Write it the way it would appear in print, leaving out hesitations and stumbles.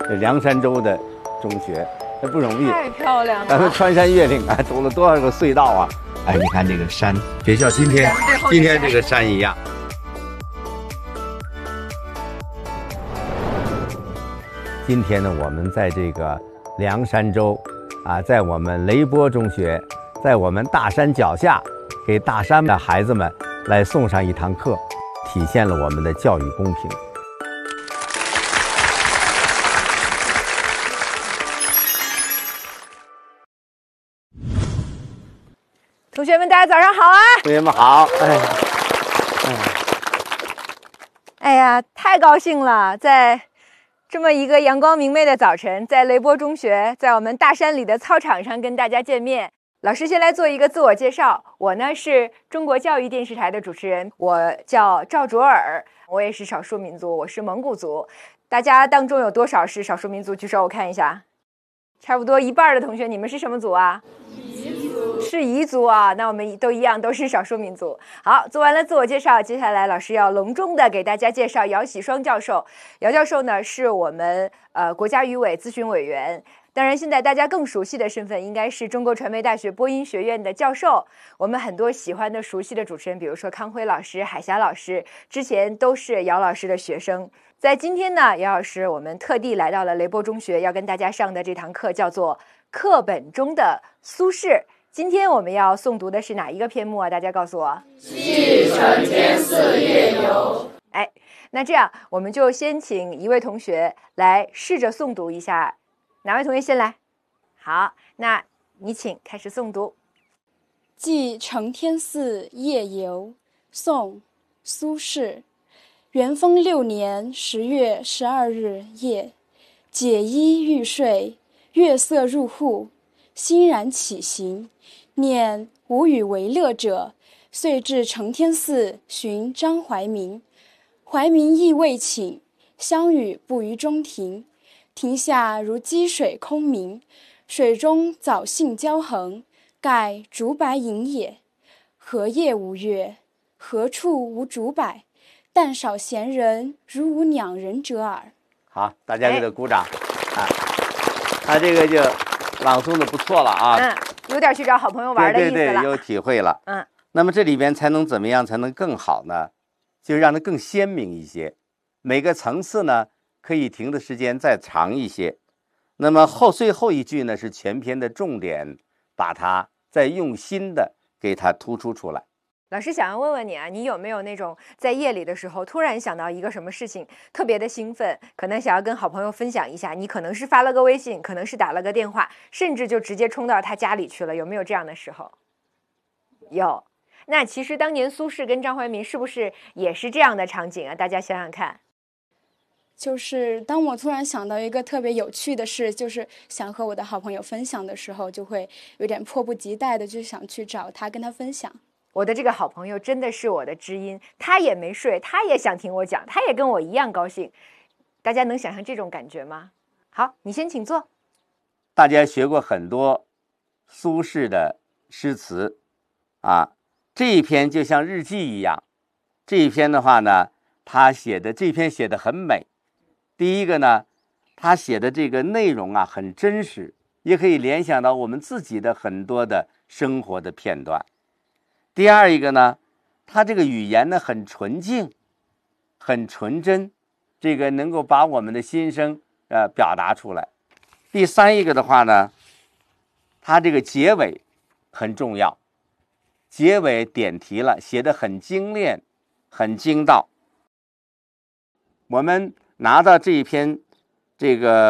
凉山州的中学，这不容易， 太漂亮了。 咱们穿山越岭啊，走了多少个隧道啊！哎，你看这个山，别像今天这个山一样。今天呢，我们在这个凉山州啊，在我们雷波中学，在我们大山脚下，给大山的孩子们来送上一堂课，体现了我们的教育公平。 同学们，大家早上好啊！ 同学们好， 哎呀，太高兴了，在这么一个阳光明媚的早晨，在雷波中学，在我们大山里的操场上跟大家见面。老师先来做一个自我介绍，我呢是中国教育电视台的主持人，我叫赵卓尔，我也是少数民族，我是蒙古族。大家当中有多少是少数民族？举手我看一下，差不多一半的同学，你们是什么族啊？是彝族啊，那我们都一样，都是少数民族。好，做完了自我介绍，接下来老师要隆重的给大家介绍姚喜双教授。姚教授呢是我们国家语委咨询委员，当然现在大家更熟悉的身份应该是中国传媒大学播音学院的教授。我们很多喜欢的熟悉的主持人，比如说康辉老师、海霞老师，之前都是姚老师的学生。在今天呢，姚老师我们特地来到了雷波中学，要跟大家上的这堂课叫做课本中的苏轼。今天我们要诵读的是哪一个篇目啊？大家告诉我。 继承天寺夜游。 哎，那这样我们就先请一位同学来试着诵读一下。哪位同学先来？好，那你请开始诵读。 继承天寺夜游，宋，苏轼。元丰6年10月12日夜，解衣欲睡，月色入户，欣然起行，念无与为乐者，遂至承天寺寻张怀民。怀民意未寝，相与步于中庭。庭下如积水空明，水中藻荇交横，盖竹柏影也。何夜无月？何处无竹柏？但少闲人，如无两人者耳。 好，大家给他鼓掌啊！他这个就朗诵的不错了啊， 有点去找好朋友玩的意思了， 对，有体会了。那么这里边才能怎么样才能更好呢？就让它更鲜明一些，每个层次呢可以停的时间再长一些。那么最后一句呢是全篇的重点，把它再用心的给它突出出来。 老师想要问问你啊，你有没有那种在夜里的时候突然想到一个什么事情，特别的兴奋，可能想要跟好朋友分享一下，你可能是发了个微信，可能是打了个电话，甚至就直接冲到他家里去了，有没有这样的时候？有。那其实当年苏轼跟张怀民是不是也是这样的场景啊？大家想想看。 就是当我突然想到一个特别有趣的事，就是想和我的好朋友分享的时候，就会有点迫不及待的就想去找他跟他分享。 我的这个好朋友真的是我的知音，他也没睡，他也想听我讲，他也跟我一样高兴。大家能想象这种感觉吗？好，你先请坐。 大家学过很多苏轼的诗词啊，这一篇就像日记一样。这一篇的话呢，这篇写的很美。第一个呢，他写的这个内容啊很真实，也可以联想到我们自己的很多的生活的片段。第二一个呢，他这个语言呢很纯净，很纯真，这个能够把我们的心声表达出来。第三一个的话呢，他这个结尾很重要，结尾点题了，写得很精炼，很精到。我们拿到这一篇这个